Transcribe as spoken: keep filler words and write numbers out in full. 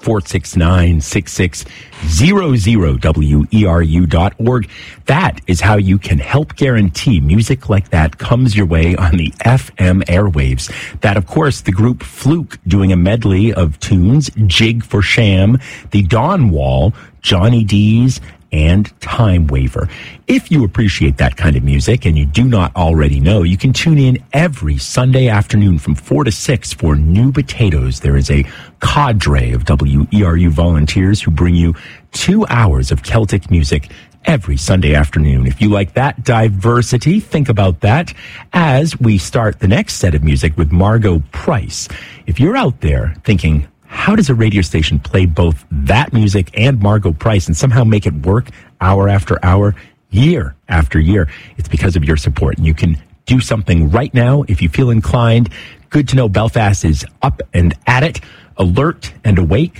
four six nine, six six zero zero, W E R U dot org. That is how you can help guarantee music like that comes your way on the F M airwaves. That, of course, the group Fluke doing a medley of tunes, Jig for Sham, the Dawn Wall, Johnny D's, and Time Waver. If you appreciate that kind of music and you do not already know, you can tune in every Sunday afternoon from four to six for New Potatoes. There is a cadre of W E R U volunteers who bring you two hours of Celtic music every Sunday afternoon. If you like that diversity, think about that as we start the next set of music with Margo Price. If you're out there thinking, how does a radio station play both that music and Margo Price and somehow make it work hour after hour, year after year? It's because of your support. You can do something right now if you feel inclined. Good to know Belfast is up and at it, alert and awake.